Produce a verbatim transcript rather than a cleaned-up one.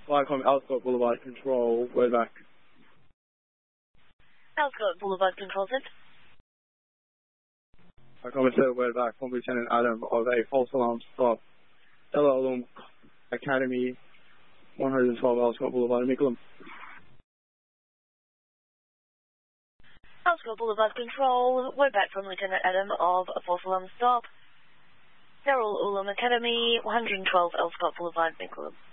Viacom Elscott Boulevard Control, word back. Elscott Boulevard Control Center. Viacom Center, word back from Lieutenant Adam of a false alarm stop. Ella Alum Academy, one twelve Elscott Boulevard, Mickleham. Elscott Boulevard Control, word back from Lieutenant Adam of a false alarm stop. Darul Uloom Academy, one twelve Elscott Boulevard, Mickleham.